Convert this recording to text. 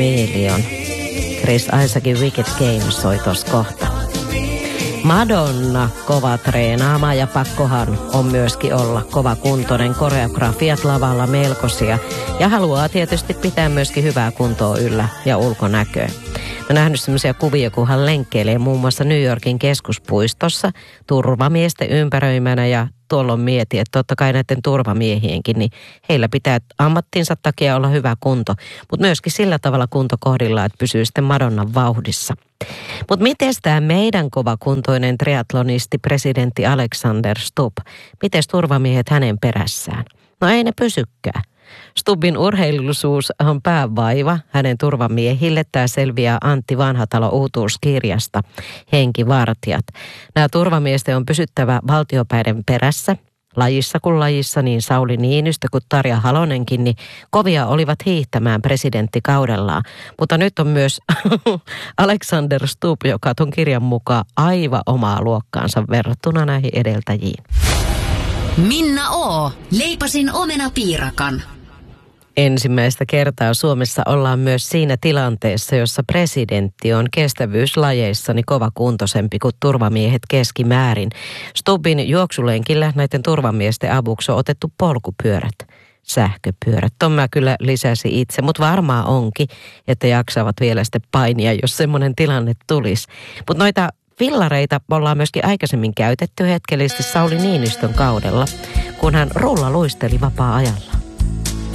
Million. Chris Isaacin Wicked Game soi tos kohta. Madonna kova treenaama ja pakkohan on myöskin olla kova kuntoinen. Koreografiat lavalla melkoisia ja haluaa tietysti pitää myöskin hyvää kuntoa yllä ja ulkonäköä. Olen nähnyt semmoisia kuvia, kun hän lenkkeilee muun muassa New Yorkin keskuspuistossa turvamiesten ympäröimänä ja tuolloin mietin, että totta kai näiden turvamiehienkin, niin heillä pitää ammattinsa takia olla hyvä kunto, mutta myöskin sillä tavalla kunto kohdillaan, että pysyy sitten Madonnan vauhdissa. Mutta miten tämä meidän kovakuntoinen triatlonisti presidentti Alexander Stubb, miten turvamiehet hänen perässään? No ei ne pysykään. Stubbin urheilullisuus on päävaiva hänen turvamiehille. Tämä selviää Antti Vanhatalo uutuuskirjasta Henkivartijat. Nämä turvamiesten on pysyttävä valtiopäiden perässä. Lajissa kuin lajissa niin Sauli Niinistö kuin Tarja Halonenkin, niin kovia olivat hiihtämään presidenttikaudellaan. Mutta nyt on myös Alexander Stubb, joka ton kirjan mukaan aivan omaa luokkaansa verrattuna näihin edeltäjiin. Minna O. Leipasin omenapiirakan. Ensimmäistä kertaa Suomessa ollaan myös siinä tilanteessa, jossa presidentti on kestävyyslajeissani kovakuntoisempi kuin turvamiehet keskimäärin. Stubbin juoksulenkillä näiden turvamiesten avuksi on otettu polkupyörät, sähköpyörät. Ton mä kyllä lisäsin itse, mutta varmaan onkin, että jaksavat vielä sitten painia, jos semmoinen tilanne tulisi. Mutta noita fillareita ollaan myöskin aikaisemmin käytetty hetkellisesti Sauli Niinistön kaudella, kun hän rullaluisteli vapaa-ajalla.